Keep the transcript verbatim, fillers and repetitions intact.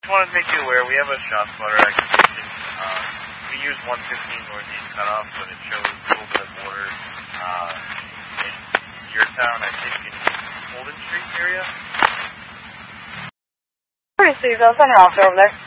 Just wanted to make you aware, we have a shot spotter activation. Uh, we use one fifteen Northeast cutoff, but it shows a little bit of water uh, in your town, I think in Holden Street area. Pretty Steve, I'll send her off over there.